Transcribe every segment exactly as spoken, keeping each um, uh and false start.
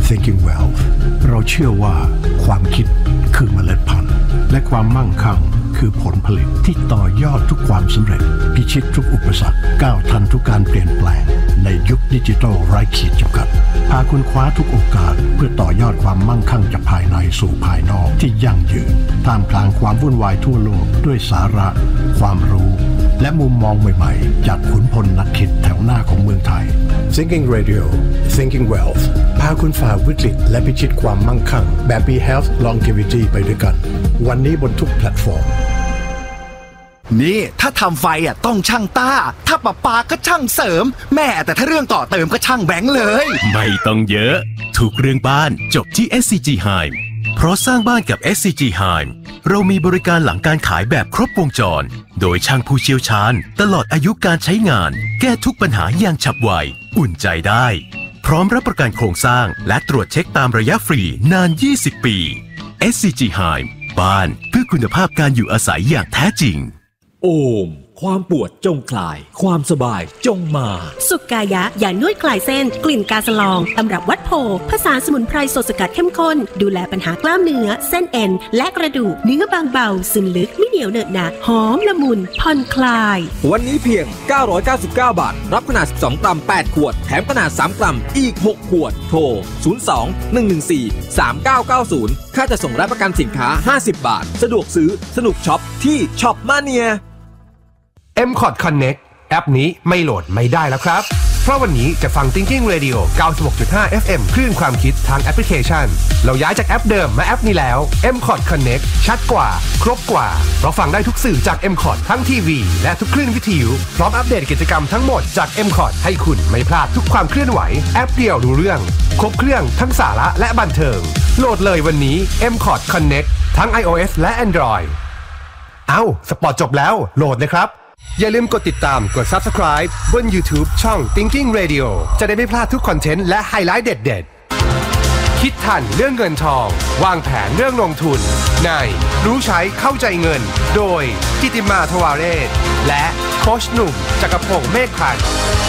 Thinking Wealth เราเชื่อว่าความคิดคือเมล็ดพันธุ์และความมั่งคั่งคือผลผลิตที่ต่อยอดทุกความสำเร็จพิชิตทุกอุปสรรคก้าวทันทุกการเปลี่ยนแปลงในยุคดิจิทัลไร้ขีดจำกัดพาคุณคว้าทุกโอกาสเพื่อต่อยอดความมั่งคั่งจากภายในสู่ภายนอกที่ยั่งยืนท่ามกลางความวุ่นวายทั่วโลกด้วยสาระความรู้และมุมมองใหม่ๆจากขุนพลนักคิดแถวหน้าของเมืองไทย Thinking Radio Thinking Wealth พาคุณฝ่าวิกฤตและพิชิตความมั่งคั่งแบบ Be Health Longevity ไปด้วยกันวันนี้บนทุกแพลตฟอร์มนี่ถ้าทำไฟอ่ะต้องช่างต้าถ้าประปาก็ช่างเสริมแม่แต่ถ้าเรื่องต่อเติมก็ช่างแบงค์เลยไม่ต้องเยอะทุกเรื่องบ้านจบที่ เอส ซี จี Heim เพราะสร้างบ้านกับ เอส ซี จี Heim เรามีบริการหลังการขายแบบครบวงจรโดยช่างผู้เชี่ยวชาญตลอดอายุการใช้งานแก้ทุกปัญหาอย่างฉับไวอุ่นใจได้พร้อมรับประกันโครงสร้างและตรวจเช็คตามระยะฟรีนานยี่สิบปี เอส ซี จี Heim บ้านเพื่อคุณภาพการอยู่อาศัยอย่างแท้จริงโอมความปวดจงคลายความสบายจงมาสุกายะยานวดคลายเส้นกลิ่นกาสลองตำรับวัดโพผสานสมุนไพรสดสกัดเข้มข้นดูแลปัญหากล้ามเนื้อเส้นเอ็นและกระดูกเนื้อบางเบาซึมลึกไม่เหนียวเหนอะหนะหอมละมุนผ่อนคลายวันนี้เพียงเก้าร้อยเก้าสิบเก้าบาทรับขนาดสิบสองกรัมแปดขวดแถมขนาดสามกรัมอีกหกขวดโทรศูนย์ สอง หนึ่ง หนึ่ง สี่ สาม เก้า เก้า ศูนย์ค่าจัดส่งและประกันสินค้าห้าสิบบาทสะดวกซื้อสนุกช็อปที่ช็อปมาเนียเอ็ม คอร์ด Connect แอปนี้ไม่โหลดไม่ได้แล้วครับเพราะวันนี้จะฟัง Thinking Radio เก้าสิบหกจุดห้า เอฟ เอ็ม คลื่นความคิดทางแอปพลิเคชันเราย้ายจากแอปเดิมมาแอปนี้แล้ว เอ็ม คอร์ด Connect ชัดกว่าครบกว่าเพราะฟังได้ทุกสื่อจาก เอ็ม คอร์ด ทั้งทีวีและทุกคลื่นวิทยุพร้อมอัปเดตกิจกรรมทั้งหมดจาก เอ็ม คอร์ด ให้คุณไม่พลาดทุกความเคลื่อนไหวแอปเดียวรู้เรื่องครบเครื่องทั้งสาระและบันเทิงโหลดเลยวันนี้ เอ็ม คอร์ด Connect ทั้ง iOS และ Android เอ้าสปอร์ตจบแล้วโหลดเลยครับอย่าลืมกดติดตามกด Subscribe บน YouTube ช่อง Thinking Radio จะได้ไม่พลาดทุกคอนเทนต์และไฮไลท์เด็ดๆคิดทันเรื่องเงินทองวางแผนเรื่องลงทุนในรู้ใช้เข้าใจเงินโดยกิติมาทวาเรศและโค้ชหนุ่มจักรพงษ์เมฆพันธ์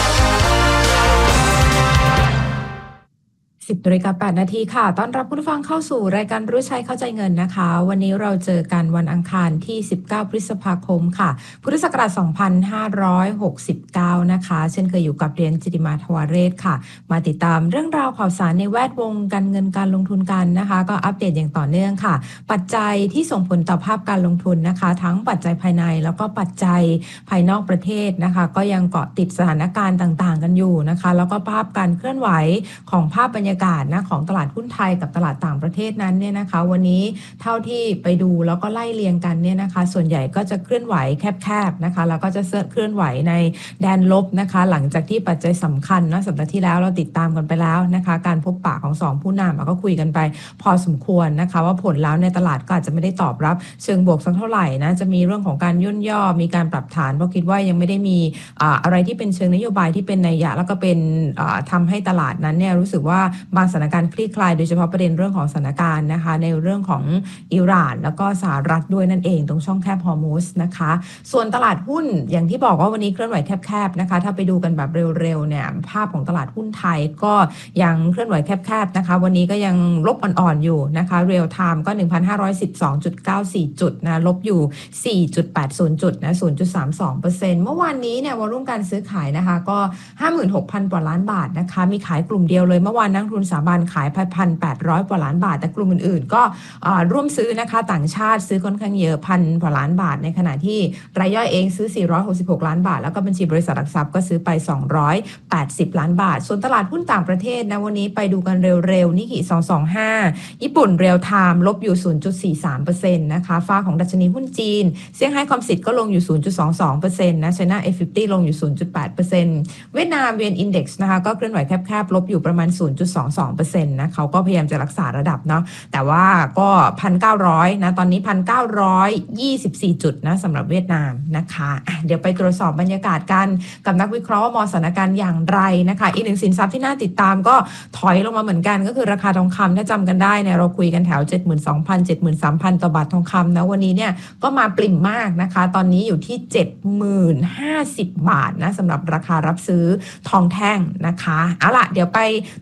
สิบนาฬิกาแปดนาทีค่ะต้อนรับผู้ฟังเข้าสู่รายการรู้ใช้เข้าใจเงินนะคะวันนี้เราเจอกันวันอังคารที่สิบเก้าพฤษภาคมค่ะพุทธศักราชสองพันห้าร้อยหกสิบเก้านะคะเช่นเคยอยู่กับเรียนจิติมาทวาเรศค่ะมาติดตามเรื่องราวข่าวสารในแวดวงการเงินการลงทุนกันนะคะก็อัปเดตอย่างต่อเนื่องค่ะปัจจัยที่ส่งผลต่อภาพการลงทุนนะคะทั้งปัจจัยภายในแล้วก็ปัจจัยภายนอกประเทศนะคะก็ยังเกาะติดสถานการณ์ต่างๆกันอยู่นะคะแล้วก็ภาพการเคลื่อนไหวของภาพบรรยากาศนะของตลาดหุ้นไทยกับตลาดต่างประเทศนั้นเนี่ยนะคะวันนี้เท่าที่ไปดูแล้วก็ไล่เรียงกันเนี่ยนะคะส่วนใหญ่ก็จะเคลื่อนไหวแคบๆนะคะแล้วก็จะเคลื่อนไหวในแดนลบนะคะหลังจากที่ปัจจัยสำคัญนะสัปดาห์ที่แล้วเราติดตามกันไปแล้วนะคะการพบปะของสองผู้นำก็คุยกันไปพอสมควรนะคะว่าผลแล้วในตลาดก็อาจจะไม่ได้ตอบรับเชิงบวกสักเท่าไหร่นะจะมีเรื่องของการย่นย่อมีการปรับฐานเพราะคิดว่ายังไม่ได้มีอ่าอะไรที่เป็นเชิงนโยบายที่เป็นนัยยะแล้วก็เป็นอ่าทำให้ตลาดนั้นเนี่ยรู้สึกว่าบางสถานการณ์คลี่คลายโดยเฉพาะประเด็นเรื่องของสถานการณ์นะคะในเรื่องของอิหร่านแล้วก็สหรัฐด้วยนั่นเองตรงช่องแคบฮอร์มุซนะคะส่วนตลาดหุ้นอย่างที่บอกว่าวันนี้เคลื่อนไหวแคบๆนะคะถ้าไปดูกันแบบเร็วๆเนี่ยภาพของตลาดหุ้นไทยก็ยังเคลื่อนไหวแคบๆนะคะวันนี้ก็ยังลบอ่อนๆอยู่นะคะเรียลไทม์ก็ หนึ่งพันห้าร้อยสิบสองจุดเก้าสี่ จุดนะลบอยู่ สี่จุดแปดศูนย์ จุดนะ ศูนย์จุดสามสองเปอร์เซ็นต์ เมื่อวานนี้เนี่ยวอลุ่มการซื้อขายนะคะก็ ห้าหมื่นหกพัน กว่าล้านบาทนะคะมีขายกลุ่มเดียวเลยเมื่อวานนักทุนสถาบันขาย หนึ่งพันแปดร้อย กว่าล้านบาทแต่กลุ่มอื่นๆก็ร่วมซื้อนะคะต่างชาติซื้อค่อนข้างเยอะพันกว่าล้านบาทในขณะที่รายย่อยเองซื้อสี่ร้อยหกสิบหกล้านบาทแล้วก็บัญชีบริษัทหลักทรัพย์ก็ซื้อไปสองร้อยแปดสิบล้านบาทส่วนตลาดหุ้นต่างประเทศนะวันนี้ไปดูกันเร็วๆนิกเกิสองร้อยยี่สิบห้าญี่ปุ่นเรียลไทม์ลบอยู่ ศูนย์จุดสี่สามเปอร์เซ็นต์ นะคะฟ้าของดัชนีหุ้นจีนเซี่ยงไฮ้คอมโพสิตก็ลงอยู่ ศูนย์จุดสองสองเปอร์เซ็นต์ นะ China เอ ห้าสิบ ลงอยู่ ศูนย์จุดแปดเปอร์เซ็นต์ เวียดนาม วี เอ็น Index นะคะก็เคลื่อนไหวแคบๆลบอยู่ประมาณ ศูนย์จุดสองสองเปอร์เซ็นต์ นะเขาก็พยายามจะรักษาระดับเนาะแต่ว่าก็ หนึ่งพันเก้าร้อย นะตอนนี้ หนึ่งพันเก้าร้อยยี่สิบสี่ จุดนะสำหรับเวียดนามนะคะอ่ะเดี๋ยวไปตรวจสอบบรรยากาศกันกับนักวิเคราะห์ว่ามองสถานการณ์อย่างไรนะคะอีกหนึ่งสินทรัพย์ที่น่าติดตามก็ถอยลงมาเหมือนกันก็คือราคาทองคำถ้าจำกันได้เนี่ยเราคุยกันแถว เจ็ดหมื่นสองพัน เจ็ดหมื่นสามพัน ต่อบาททองคำนะวันนี้เนี่ยก็มาปริ่มมากนะคะตอนนี้อยู่ที่ เจ็ดหมื่นห้าสิบ บาทนะสำหรับราคารับซื้อทองแท่งนะคะเอาล่ะเดี๋ยวไปตรวจสอบบรรย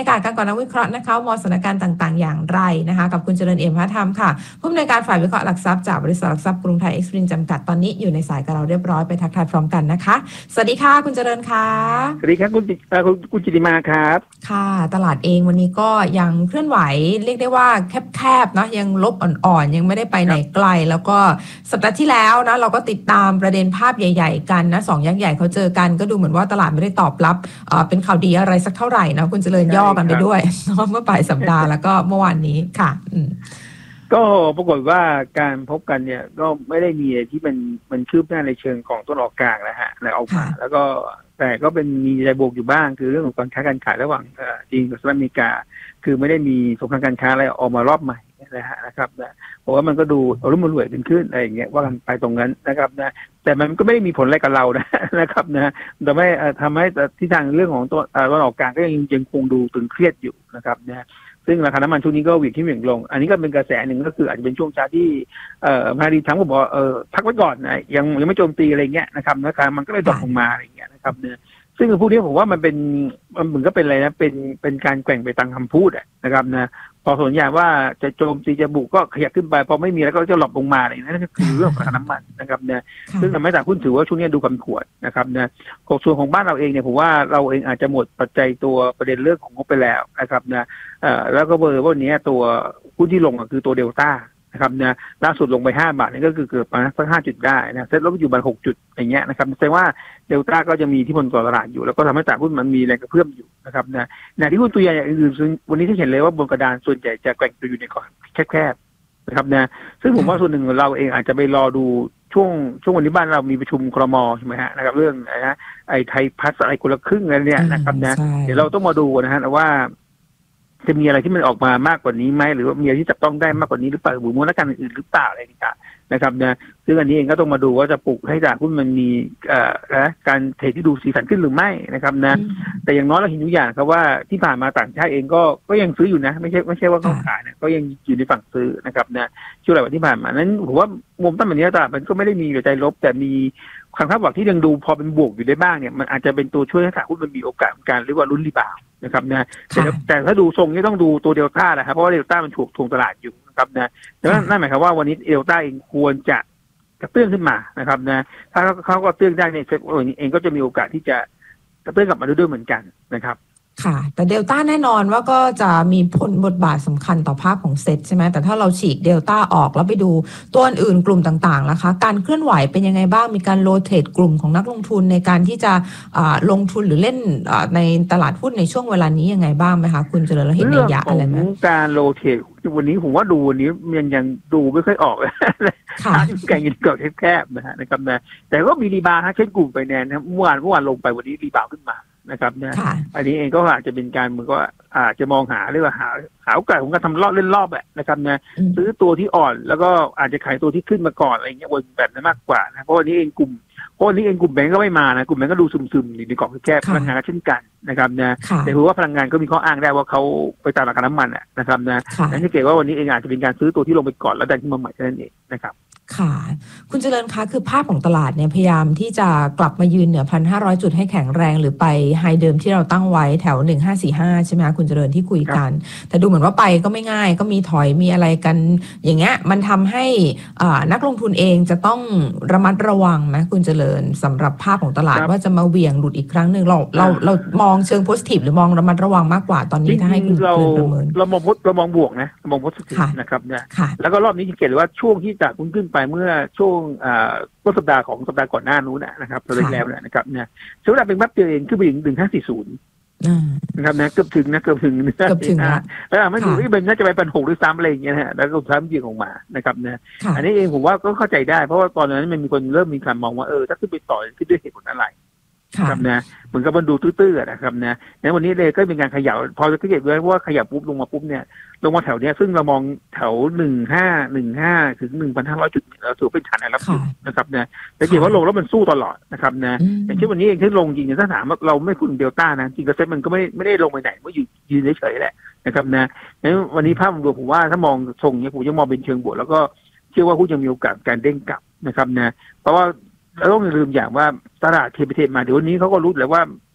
ยากาศการก่อนนักวิเคราะห์นะคะมองสถานการณ์ต่างๆอย่างไรนะคะกับคุณเจริญเอี่ยมพระธรรมค่ะผู้อำนวยการฝ่ายวิเคราะห์หลักทรัพย์จากบริษัทหลักทรัพย์กรุงไทยเอ็กซ์พรินจำกัดตอนนี้อยู่ในสายกับเราเรียบร้อยไปทักทายพร้อมกันนะคะสวัสดีค่ะคุณเจริญค่ะสวัสดีครับคุณคุณจิติมาครับค่ะตลาดเองวันนี้ก็ยังเคลื่อนไหวเรียกได้ว่าแคบๆนะยังลบอ่อนๆยังไม่ได้ไปไหนไกลแล้วก็สัปดาห์ที่แล้วนะเราก็ติดตามประเด็นภาพใหญ่ๆกันนะสองยักษ์ใหญ่เขาเจอกันก็ดูเหมือนว่าตลาดไม่ได้ตอบรับเป็นข่าวดีอะไรสักเท่าไหร่นะคุณเจริญย่อกันไปด้วยเมื่อปลายสัปดาห์แล้วก็เมื่อวานนี้ค่ะก็ปรากฏว่าการพบกันเนี่ยก็ไม่ได้มีที่มันมันคืบหน้าในเชิงของต้นออกกลางนะฮะในออกมาแล้วก็แต่ก็เป็นมีใจบวกอยู่บ้างคือเรื่องของการค้าการขายระหว่างจีนกับสหรัฐอเมริกาคือไม่ได้มีสงครามการค้าอะไรออกมารอบใหม่นะฮะนะครับนะเพราะว่ามันก็ดูอารมณ์รวยขึ้นขึ้นอะไรอย่างเงี้ยว่ากันไปตรงนั้นนะครับนะแต่มันก็ไม่ได้มีผลอะไรกับเรานะนะครับนะแต่ไม่ทำให้ทิศทางเรื่องของตัวต้นออกกลางก็ยังยังคงดูตึงเครียดอยู่นะครับนะซึ่งราคาน้ำมันช่วงนี้ก็วิ่งที่วิ่งลงอันนี้ก็เป็นกระแสหนึ่งก็คืออาจจะเป็นช่วงชาที่เอ่อมาดีทั้งผมบอกเออพักไว้ก่อนนะยังยังไม่โจมตีอะไรเงี้ยนะครับราคามันก็เลยดรอปลงมาอะไรเงี้ยนะครับเนี่ยซึ่งพวกนี้ผมว่ามันเป็นมันเหมือนก็เป็นอะไรนะเป็นเป็นการแกว่งไปตามคำพูดนะครับนะพอส่วนใหญ่ว่าจะโจมตีจะบุกก็ขยับขึ้นไปพอไม่มีแล้วก็จะหลบลงมาอะไรนั่นก็คือเรื่องราคาน้ำมันนะครับเนี่ยซึ่งทำให้ตลาดหุ้นถือว่าช่วงนี้ดูกำขวดนะครับนะของส่วนของบ้านเราเองเนี่ยผมว่าเราเองอาจจะหมดปัจจัยตัวประเด็นเรื่องของงบไปแล้วนะครับนะเอ่อแล้วก็เบอร์วันนี้ตัวหุ้นที่ลงก็คือตัวเดลต้านะครับเนี่ยล่าสุดลงไปห้าบาทนี่ก็คือเกือบประมาณสักห้าจุดได้นะเซ็ตลบอยู่ประมาณหกจุดอย่างเงี้ยนะครับแสดงว่าเดลต้าก็จะมีที่ผลต่อตลาดอยู่แล้วก็ทำให้ตลาดหุ้นมันมีแรงกระเพื่อมอยู่นะครับนะในที่หุ้นตัวใหญ่อื่นๆวันนี้ที่เห็นเลยว่าบนกระดานส่วนใหญ่จะแกว่งตัวอยู่ในกรอบแคบๆนะครับนะซึ่งผมว่าส่วนหนึ่งเราเองอาจจะไปรอดูช่วงช่วงวันนี้บ้านเรามีประชุมครม.ใช่ไหมฮะนะครับเรื่องนะไอ้ไทยพัฒน์อะไรคนละครึ่งอะไรเนี่ยนะครับนะเดี๋ยวเราต้องมาดูนะฮะว่าจะมีอะไรที่มันออกมามากกว่านี้ไหมหรือว่ามีอะไรที่จับต้องได้มากกว่านี้หรือเปล่าหรือมูลค่าอื่นๆหรือเปล่าอะไรนี่ค่ะนะครับนะซึ่งอันนี้เองก็ต้องมาดูว่าจะปลุกให้ตลาดหุ้นมันมีเอ่อนะการเทรดที่ดูสีสันขึ้นหรือไม่นะครับนะแต่อย่างน้อยเราเห็นทุกอย่างครับว่าที่ผ่านมาต่างชาติเองก็ก็ยังซื้ออยู่นะไม่ใช่ไม่ใช่ว่าเขาขายนะก็ยังอยู่ในฝั่งซื้อนะครับนะช่วงหลายวันที่ผ่านมานั้นผมว่ามุมตั้งแบบนี้ตลาดมันก็ไม่ได้มีใจลบแต่มีความคาดหวังที่ยังดูพอเป็นบวกอยู่ได้บ้างเนี่ยมันอาจจะเป็นตัวช่วยให้ตลาดหุ้นมันมีโอกาสการเรียกว่าลุ้นรีบาวนะครับนะแต่แต่ถ้าดูทรงนี่ต้องดูตัวเดลต้าแหละครับเพราะว่าเดลต้ามันถูกทวงตลาดอยู่นะครับนะแต่นั่นหมายความว่าวันนี้เดลต้าเองควรจะกระเตื้องขึ้นมานะครับนะถ้าเขาก็เตื้องได้ในเซ็ตเองก็จะมีโอกาสที่จะกระเตื้องกลับมาด้วยเหมือนกันนะครับค่ะแต่เดลต้าแน่นอนว่าก็จะมีผลบทบาทสำคัญต่อภาพของเซ็ตใช่ไหมแต่ถ้าเราฉีกเดลต้าออกแล้วไปดูตัวอื่นกลุ่มต่างๆนะคะการเคลื่อนไหวเป็นยังไงบ้างมีการโรเทตกลุ่มของนักลงทุนในการที่จะลงทุนหรือเล่นในตลาดหุ้นในช่วงเวลานี้ยังไงบ้างไหมคะคุณเจริญเราเห็นในยะอะไรไหมการโรเทตวันนี้ผมว่าดูวันนี้ยังยังดูไม่ค่อยออกเลยค่ะแก่งยินเกิดแคบๆนะฮะนะครับนะแต่ก็มีรีบาวฮะเช่นกลุ่มไฟแนนซ์นะเมื่อวานเมื่อวานลงไปวันนี้รีบาวขึ้นมานะครับเนี่ยอันนี้เองก็อาจจะเป็นการเหมือนก็อาจจะมองหาเรียกว่าหาหาโอกาสของการทำรอบเล่นรอบแหละนะครับเนี่ยซื้อตัวที่อ่อนแล้วก็อาจจะขายตัวที่ขึ้นมาก่อนอะไรเงี้ยวนแบบนั้นมากกว่านะเพราะวันนี้เองกลุ่มเพราะวันนี้เองกลุ่มแบงก์ก็ไม่มานะกลุ่มแบงก์ก็ดูซึมๆอยู่ในกรอบแคบพลังงานเช่นกันนะครับนะแต่ถือว่าพลังงานก็มีข้ออ้างได้ว่าเขาไปตามราคาน้ำมันนะครับนะนั่นจะเกิดว่าวันนี้เองอาจจะเป็นการซื้อตัวที่ลงไปก่อนแล้วดันขึ้นมาใหม่นั่นเองนะครับค่ะคุณเจริญคะคือภาพของตลาดเนี่ยพยายามที่จะกลับมายืนเหนือ หนึ่งพันห้าร้อย จุดให้แข็งแรงหรือไปไฮเดิมที่เราตั้งไว้แถวหนึ่งพันห้าร้อยสี่สิบห้าใช่ไหมคะคุณเจริญที่คุยกันแต่ดูเหมือนว่าไปก็ไม่ง่ายก็มีถอยมีอะไรกันอย่างเงี้ยมันทำให้นักลงทุนเองจะต้องระมัดระวังไหมคุณเจริญสำหรับภาพของตลาดว่าจะมาเหวี่ยงหลุดอีกครั้งหนึ่งเราเราเรามองเชิงโพสิทีฟหรือมองระมัดระวังมากกว่าตอนนี้ถ้าให้คุณเราเรามองเรามองบวกนะมองโพสิทีฟนะครับเนี่ยแล้วก็รอบนี้สังเกตเลยว่าช่วงที่จะพุ่งขึ้นไปเมื่อช่วงต้นสัปดาห์ของสัปดาห์ก่อนหน้านู้นนะครับตัวแรกๆนะครับเนี่ยใช้เวลาเป็นแป๊บเดียวเองขึ้นไปถึงหนึ่งพันห้าร้อยสี่สิบนะครับนะเกือบถึงนะเกือบถึงนะเกือบถึงนะแล้วไม่ถึงที่เป็นน่าจะไปพันหกหรือซ้ำอะไรอย่างเงี้ยนะแล้วก็ซ้ำยิงออกมานะครับเนี่ยอันนี้เองผมว่าก็เข้าใจได้เพราะว่าตอนนั้นมันมีคนเริ่มมีการมองว่าเออถ้าขึ้นไปต่อขึ้นด้วยเหตุผลอะไรครับนะเหมือนกับมันดูตื้อๆนะครับนะในวันนี้เลยก็เป็นการขยับพอจะเก็บไว้เพราะว่าขยับปุ๊บลงมาปุ๊บเนี่ยลงมาแถวเนี้ยซึ่งเรามองแถวหนึ่งห้าหนึ่งห้าถึงหนึ่งพันห้าร้อยจุดเราถือเป็นฐานแนวรับอยู่นะครับนะแต่เกี่ยวว่าลงแล้วมันสู้ตลอดนะครับนะอย่างเช่นวันนี้เองที่ลงจริงถ้าถามว่าเราไม่พูดถึงเดลต้านะจริงกระเซ็ตมันก็ไม่ไม่ได้ลงไปไหนมันอยู่ยืนเฉยๆแหละนะครับนะงั้นวันนี้ภาพรวมผมว่าถ้ามองทรงเนี้ยผมยังมองเป็นเชิงบวกแล้วก็เชื่อว่าหุ้นยังมีโอกาสการเด้งกลับนะครับนะเพราะว่าเราต้องลืมอย่างว่าตลาดเทปเทปมาเดี๋ยววันนี้เขาก็รู้แล้วว่า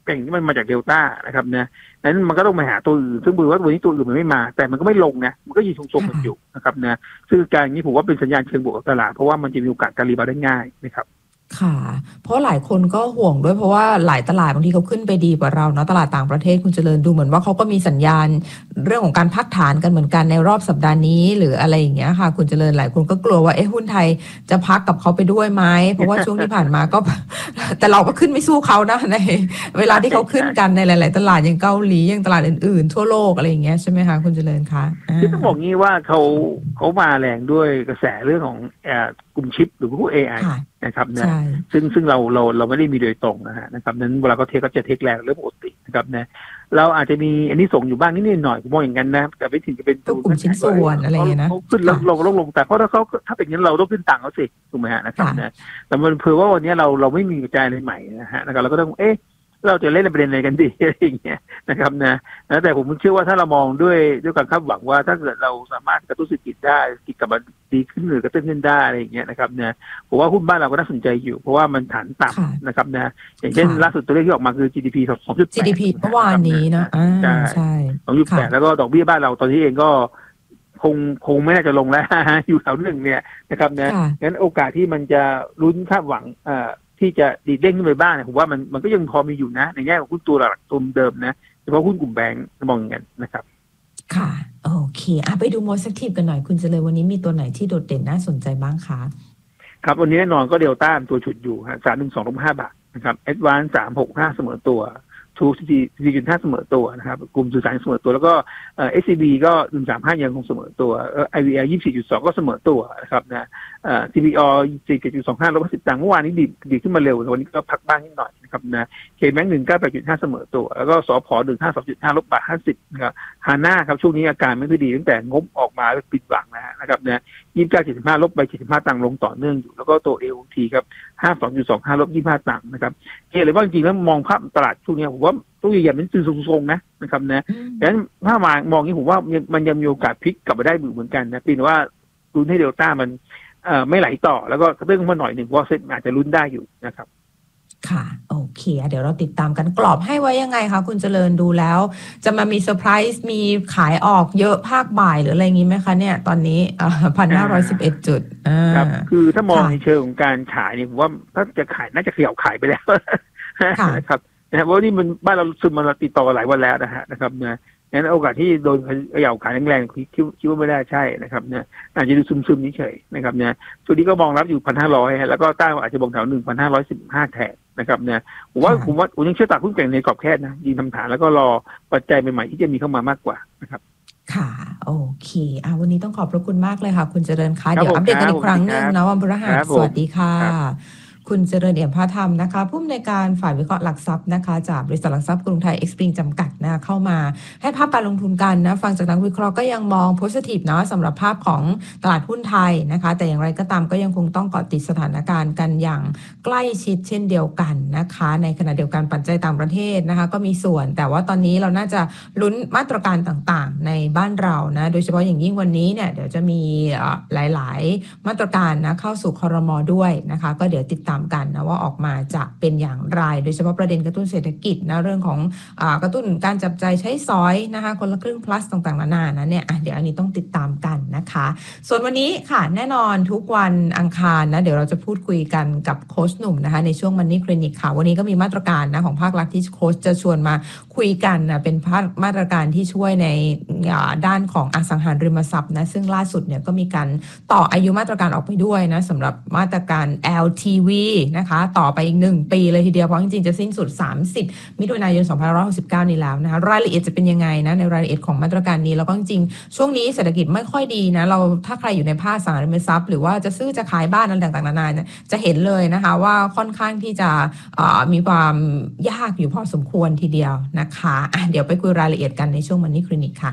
เก่งที่มันมาจากเดลต้านะครับนะนั้นมันก็ต้องมาหาตัวอื่นซึ่งดูว่าวันนี้ตัวอื่นมันไม่มาแต่มันก็ไม่ลงนะมันก็ยืนทรงๆมันอยู่นะครับนะซึ่งการนี้ผมว่าเป็นสัญญาณเชิงบวกกับตลาดเพราะว่ามันจะมีโอกาสการรีบาวด์ได้ง่ายนะครับค่ะเพราะหลายคนก็ห่วงด้วยเพราะว่าหลายตลาดบางทีเขาขึ้นไปดีกว่าเราเนาะตลาดต่างประเทศคุณเจริญดูเหมือนว่าเขาก็มีสัญญาณเรื่องของการพักฐานกันเหมือนกันในรอบสัปดาห์นี้หรืออะไรอย่างเงี้ยค่ะคุณเจริญหลายคนก็กลัวว่าเอ๊ะหุ้นไทยจะพักกับเขาไปด้วยไหมเพราะว่าช่วงที่ผ่านมาก็ แต่เราก็ขึ้นไม่สู้เขานะในเวลาที่เขาขึ้นกันในหลายๆตลาดอย่างเกาหลีอย่างตลาดอื่นๆทั่วโลกอะไรอย่างเงี้ยใช่ไหมคะคุณเจริญคะคือต้องบอกงี้ว่าเขาเขามาแรงด้วยกระแสเรื่องของกลุ่มชิปหรือพวก เอ ไอ นะครับนะซึ่งซึ่งเราเราเราไม่ได้มีโดยตรงนะฮะนะครับนั้นเวลาเขาเทคก็จะเทคแรงเรื่องปกตินะครับนะเราอาจจะมีอันนี้ส่งอยู่บ้างนิดหน่อยผมมองอย่างนั้นนะแต่ไม่ถึงจะเป็นกลุ่มชิ้นส่วนอะไรอย่างเงี้ยนะเขาขึ้นลงลงลงลงแต่เพราะถ้าเขาถ้าเป็นงั้นเราต้องขึ้นต่างเขาสิถูกไหมฮะนะครับนะแต่มันเผื่อว่าวันนี้เราเราไม่มีกระจายอะไรใหม่นะฮะนะครับเราก็ต้องเอ๊ะเราจะเล่นในประเด็นอะไรกันดีอะไรอย่างเงี้ยนะครับนะนะแต่ผมเชื่อว่าถ้าเรามองด้วยด้วยการคาดหวังว่าถ้าเกิดเราสามารถกระตุ้นเศรษฐกิจได้เศรษฐกิจกลับมาดีขึ้นหรือกระตุ้นขึ้นได้อะไรอย่างเงี้ยนะครับนะผมว่าหุ้นบ้านเราก็น่าสนใจอยู่เพราะว่ามันฐานต่ำนะครับนะอย่างเช่นล่าสุดตัวเลขที่ออกมาคือ จี ดี พี สองจุดแปดจี ดี พี เมื่อวานนี้นะอ่าใช่สองจุดแปด แล้วก็ดอกเบี้ยบ้านเราตอนนี้เองก็คงคงไม่น่าจะลงแล้วอยู่แถวหนึ่งเนี่ยนะครับนะงั้นโอกาสที่มันจะลุ้นคาดหวังเอ่อที่จะดีดเด้งขึ้นไปบ้างเนี่ยผมว่ามันมันก็ยังพอมีอยู่นะในแง่ของหุ้นตัวหลักตัวเดิมนะเฉพาะหุ้นกลุ่มแบงก์มองอย่างนั้นนะครับค่ะโอเคอ่ะไปดูโมเดลทีฟกันหน่อยคุณเจริญวันนี้มีตัวไหนที่โดดเด่นน่าสนใจบ้างคะครับวันนี้แน่นอนก็เดลต้าตัวฉุดอยู่ฮะสามหนึ่งสองลบห้าบาทนะครับแอดวานซ์สามหกห้าเสมอตัวทูซีซีจุดห้าเสมอตัวนะครับกลุ่มสื่อสารเสมอตัวแล้วก็เอ่อ เอส ซี บี ก็หนึ่งสามห้ายังคงเสมอตัวเอ่อ ไอ วี แอล ยี่สิบสี่จุดสองก็เสมอตัวนะครับนะเอ่อ ที พี อ สี่จุดสองห้าลบสิบตังค์เมื่อวานนี้ดีดีขึ้นมาเร็วแต่วันนี้ก็พักบ้างนิดหน่อยนะครับนะเคแบงค์หนึ่งเก้าแปดจุดห้าเสมอตัวแล้วก็สผหนึ่งห้าสองจุดห้าลบบาทห้าสิบนะครับฮาน่าครับช่วงนี้อาการไม่ค่อยดีตั้งแต่งบออกมาปิดหวังนะครับนะยี่สิบเก้าจุดสิบห้าลบไปเจ็ดสิบห้าตังค์ลงต่อเนื่องอยู่แล้วก็ตัว เอ โอ ที ครับห้าสิบสองจุดสองห้าลบยี่สิบห้าตังค์นะครับเห็นเลยว่าจริงๆแล้วมองภาพตลาดช่วงนี้ผมว่าตู้ใหญ่ๆมันซื้อทรงๆนะนะครับนะดังนั้นถ้ามามองนี้ผมว่ามันยังมีโอกาสพลิกกลับมาได้เหมือนกันนะปีนว่าลุ้นให้เดลต้ามันเอ่อไม่ไหลต่อแล้วก็เรื่องมาหน่อยหนึ่งว่าเซ็ตอาจจะลุ้นได้อยู่นะครับค่ะโอเคเดี๋ยวเราติดตามกันกรอบให้ไว้ยังไงคะคุณเจริญดูแล้วจะมามีเซอร์ไพรส์มีขายออกเยอะภาคบ่ายหรืออะไรงี้ไหมคะเนี่ยตอนนี้อ่าพันห้าร้อยสิบเอ็ดจุดครับคือถ้ามองในเชิงของการขายเนี่ยผมว่าถ้าจะขายน่าจะเขย่าขายไปแล้วนะครับนะครับเพราะนี่มันบ้านเราซึมมาติดต่อหลายวันแล้วนะฮะนะครับนะงั้นโอกาสที่โดนเขย่าขายแรงๆคิดคิดว่าไม่ได้ใช่นะครับเนี่ยอาจจะดูซึมๆเฉยๆนะครับเนี่ยตัวนี้ก็มองรับอยู่พันห้าร้อยแล้วก็ต้านอาจจะมองแถวหนึ่งพันห้าร้อยสิบห้าแถบนะครับเนี่ยผมว่าผมว่าผมยังเชื่อตลาดหุ้นแกร่งในกรอบแคบนะยิงทำฐานแล้วก็รอปัจจัยใหม่ๆที่จะมีเข้ามามากกว่านะครับค่ะโอเคอ่ะวันนี้ต้องขอบพระคุณมากเลยค่ะคุณเจริญค่ะเดี๋ยวอัปเดตกันอีกครั้งหนึ่งนะวันพฤหัสสวัสดีค่ะคุณเจริญเอี่ยมพาธรรมนะคะผู้อำนวยการฝ่ายวิเคราะห์หลักทรัพย์นะคะจากบริษัทหลักทรัพย์กรุงไทยเอ็กซ์ปริงจำกัดนะเข้ามาให้ภาพการลงทุนกันนะฟังจากนักวิเคราะห์ก็ยังมองโพสิทีฟนะสำหรับภาพของตลาดหุ้นไทยนะคะแต่อย่างไรก็ตามก็ยังคงต้องเกาะติดสถานการณ์กันอย่างใกล้ชิดเช่นเดียวกันนะคะในขณะเดียวกันปัจจัยต่างประเทศนะคะก็มีส่วนแต่ว่าตอนนี้เราน่าจะลุ้นมาตรการต่างๆในบ้านเรานะโดยเฉพาะอย่างยิ่งวันนี้เนี่ยเดี๋ยวจะมีหลายๆมาตรการนะเข้าสู่ครม.ด้วยนะคะก็เดี๋ยวติดตามกันนะว่าออกมาจะเป็นอย่างไรโดยเฉพาะประเด็นกระตุ้นเศรษฐกิจนะเรื่องของอ่ากระตุ้นการจับจ่ายใช้สอยนะคะคนละครึ่ง plus ต่างๆนานานะเนี่ยเดี๋ยวอันนี้ต้องติดตามกันนะคะส่วนวันนี้ค่ะแน่นอนทุกวันอังคารนะเดี๋ยวเราจะพูดคุยกันกับโค้ชหนุ่มนะคะในช่วง Money Clinic ค่ะวันนี้ก็มีมาตรการนะของภาครัฐที่โค้ชจะชวนมาคุยกันนะเป็นมาตรการที่ช่วยในด้านของอสังหาริมทรัพย์นะซึ่งล่าสุดเนี่ยก็มีการต่ออายุมาตรการออกไปด้วยนะสำหรับมาตรการ แอล ที วี นะคะต่อไปอีกหนึ่งปีเลยทีเดียวเพราะจริงๆจะสิ้นสุดสามสิบมิถุนายนสองพันห้าร้อยหกสิบเก้านี้แล้วนะคะรายละเอียดจะเป็นยังไงนะในรายละเอียดของมาตรการนี้แล้วก็จริงๆช่วงนี้เศรษฐกิจไม่ค่อยดีนะเราถ้าใครอยู่ในภาคอสังหาริมทรัพย์หรือว่าจะซื้อจะขายบ้านอะไรต่างๆนานาจะเห็นเลยนะคะว่าค่อนข้างที่จะมีความยากอยู่พอสมควรทีเดียวนะคะอ่ะเดี๋ยวไปคุยรายละเอียดกันในช่วง Money Clinic ค่ะ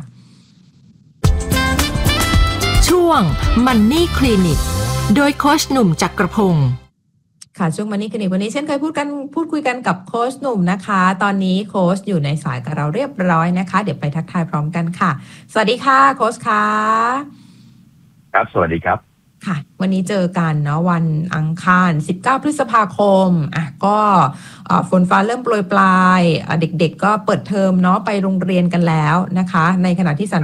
ช่วง Money Clinic โดยโค้ชหนุ่มจักรพงศ์ค่ะช่วงMoney Clinicวันนี้เช่นเคยพูดกันพูดคุยกันกับโค้ชหนุ่มนะคะตอนนี้โค้ชอยู่ในสายกับเราเรียบร้อยนะคะเดี๋ยวไปทักทายพร้อมกันค่ะสวัสดีค่ะโค้ชค่ะครับสวัสดีครับค่ะวันนี้เจอกันเนาะวันอังคารสิบเก้าพฤษภาคมอ่ะก็ฝนฟ้าเริ่มโปรยปลายเด็กๆก็เปิดเทอมเนาะไปโรงเรียนกันแล้วนะคะในขณะที่สถาน